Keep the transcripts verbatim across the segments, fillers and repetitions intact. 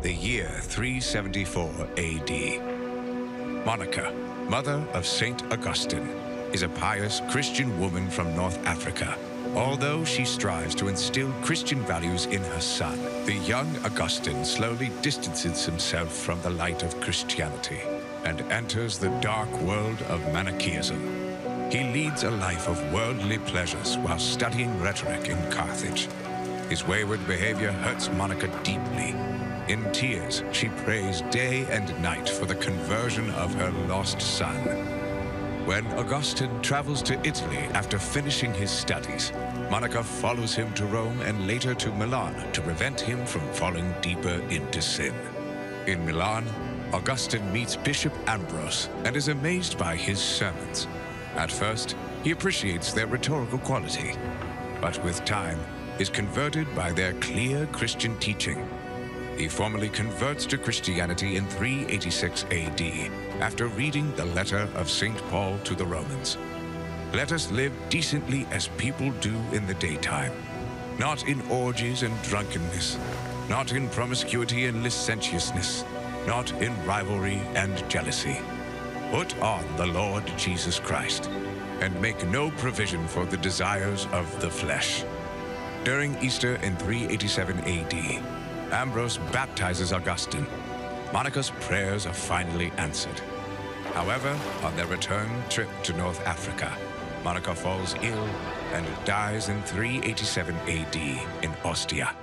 the year three seventy-four A D. Monica, mother of Saint Augustine, is a pious Christian woman from North Africa. Although she strives to instill Christian values in her son, the young Augustine slowly distances himself from the light of Christianity and enters the dark world of Manichaeism. He leads a life of worldly pleasures while studying rhetoric in Carthage. His wayward behavior hurts Monica deeply. In tears, she prays day and night for the conversion of her lost son. When Augustine travels to Italy after finishing his studies, Monica follows him to Rome and later to Milan to prevent him from falling deeper into sin. In Milan, Augustine meets Bishop Ambrose and is amazed by his sermons. At first, he appreciates their rhetorical quality, but with time, is converted by their clear Christian teaching. He formally converts to Christianity in three eighty-six A D after reading the letter of Saint Paul to the Romans. Let us live decently as people do in the daytime, not in orgies and drunkenness, not in promiscuity and licentiousness, not in rivalry and jealousy. Put on the Lord Jesus Christ, and make no provision for the desires of the flesh. During Easter in three eighty-seven A D, Ambrose baptizes Augustine. Monica's prayers are finally answered. However, on their return trip to North Africa, Monica falls ill and dies in three eighty-seven A D in Ostia.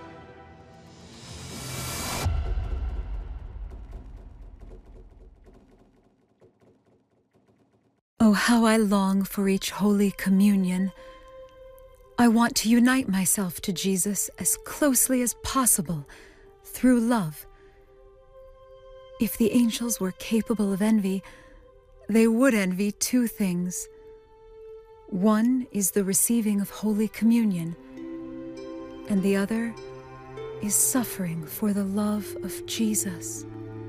Oh, how I long for each Holy Communion. I want to unite myself to Jesus as closely as possible through love. If the angels were capable of envy, they would envy two things. One is the receiving of Holy Communion, and the other is suffering for the love of Jesus.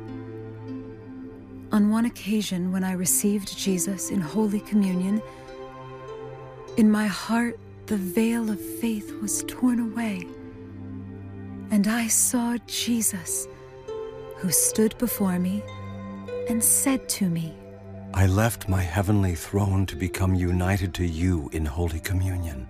On one occasion, when I received Jesus in Holy Communion, in my heart the veil of faith was torn away, and I saw Jesus, who stood before me and said to me, I left my heavenly throne to become united to you in Holy Communion.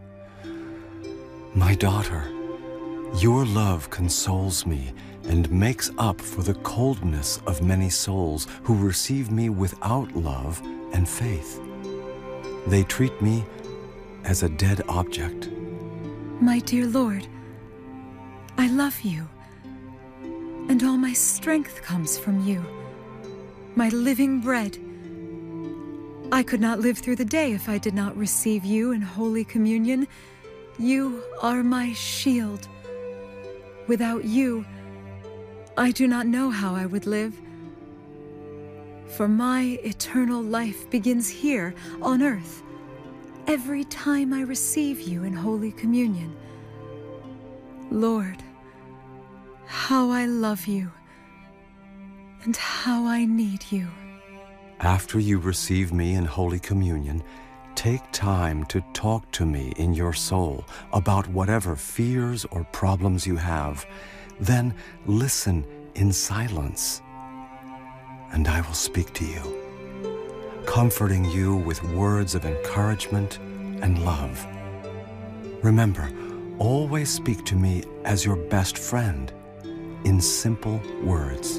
My daughter, your love consoles me and makes up for the coldness of many souls who receive me without love and faith. They treat me as a dead object. My dear Lord, I love you, and all my strength comes from you, my living bread. I could not live through the day if I did not receive you in Holy Communion. You are my shield. Without you, I do not know how I would live. For my eternal life begins here on earth, every time I receive you in Holy Communion. Lord, how I love you, and how I need you. After you receive me in Holy Communion, take time to talk to me in your soul about whatever fears or problems you have. Then listen in silence, and I will speak to you, comforting you with words of encouragement and love. Remember, always speak to me as your best friend in simple words.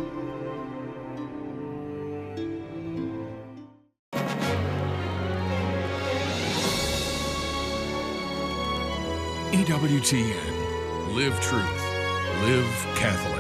E W T N. Live truth. Live Catholic.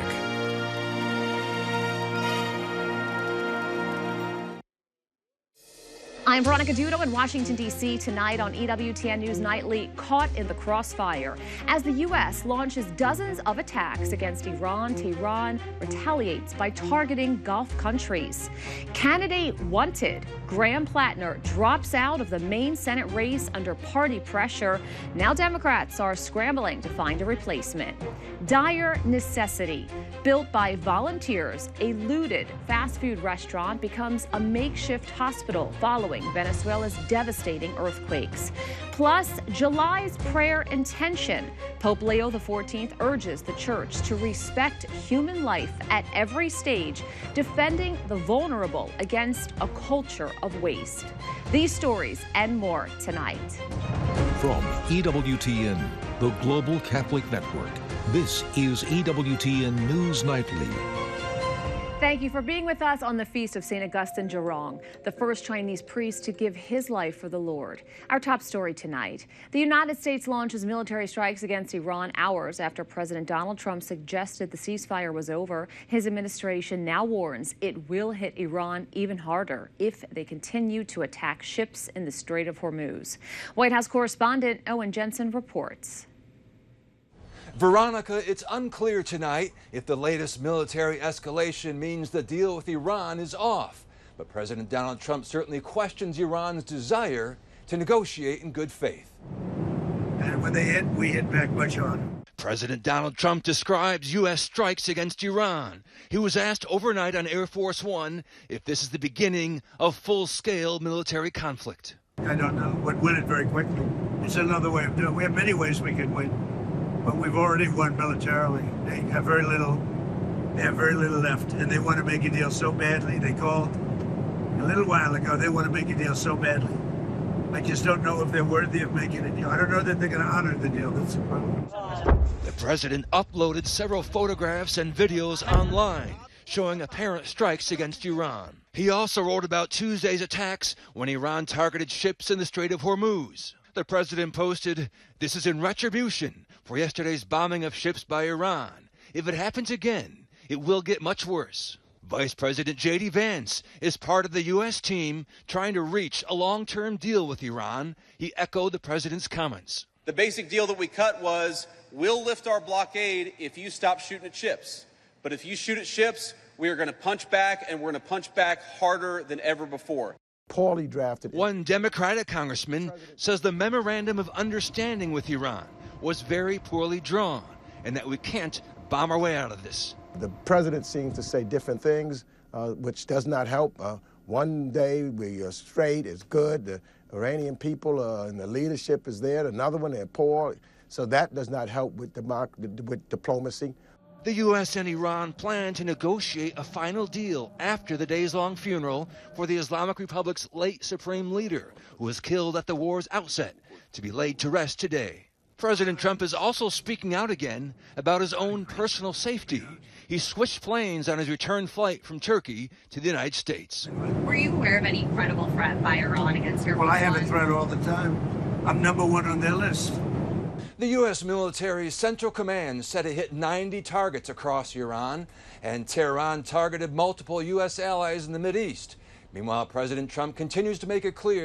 I'm Veronica Dudo in Washington, D C Tonight on E W T N News Nightly, caught in the crossfire as the U S launches dozens of attacks against Iran. Tehran retaliates by targeting Gulf countries. Candidate wanted, Graham Plattner, drops out of the main Senate race under party pressure. Now Democrats are scrambling to find a replacement. Dire necessity. Built by volunteers, a looted fast food restaurant becomes a makeshift hospital following Venezuela's devastating earthquakes. Plus, July's prayer intention. Pope Leo the fourteenth urges the church to respect human life at every stage, defending the vulnerable against a culture of waste. These stories and more tonight. From E W T N, the Global Catholic Network, this is E W T N News Nightly. Thank you for being with us on the Feast of Saint Augustine Zhurong, the first Chinese priest to give his life for the Lord. Our top story tonight. The United States launches military strikes against Iran hours after President Donald Trump suggested the ceasefire was over. His administration now warns it will hit Iran even harder if they continue to attack ships in the Strait of Hormuz. White House correspondent Owen Jensen reports. Veronica, it's unclear tonight if the latest military escalation means the deal with Iran is off. But President Donald Trump certainly questions Iran's desire to negotiate in good faith. And when they hit, we hit back much harder. President Donald Trump describes U S strikes against Iran. He was asked overnight on Air Force One if this is the beginning of full-scale military conflict. I don't know. Would win it very quickly. It's another way of doing it. We have many ways we could win. But we've already won militarily. They have very little, they have very little left, and they want to make a deal so badly. They called a little while ago, they want to make a deal so badly. I just don't know if they're worthy of making a deal. I don't know that they're going to honor the deal. That's the problem. The president uploaded several photographs and videos online showing apparent strikes against Iran. He also wrote about Tuesday's attacks when Iran targeted ships in the Strait of Hormuz. The president posted, "This is in retribution for yesterday's bombing of ships by Iran. If it happens again, it will get much worse." Vice President J D Vance is part of the U S team trying to reach a long-term deal with Iran. He echoed the president's comments. The basic deal that we cut was, we'll lift our blockade if you stop shooting at ships. But if you shoot at ships, we are going to punch back, and we're going to punch back harder than ever before. Poorly drafted. One Democratic congressman says the memorandum of understanding with Iran was very poorly drawn and that we can't bomb our way out of this. The president seems to say different things, uh, which does not help. Uh, one day we are straight, it's good. The Iranian people uh, and the leadership is there. Another one, they're poor. So that does not help with, democ with diplomacy. The U S and Iran plan to negotiate a final deal after the days-long funeral for the Islamic Republic's late supreme leader, who was killed at the war's outset, to be laid to rest today. President Trump is also speaking out again about his own personal safety. He switched planes on his return flight from Turkey to the United States. Were you aware of any credible threat by Iran against your Well, I have a threat all the time. I'm number one on their list. The U S military's Central Command said it hit ninety targets across Iran, and Tehran targeted multiple U S allies in the Mideast. Meanwhile, President Trump continues to make it clear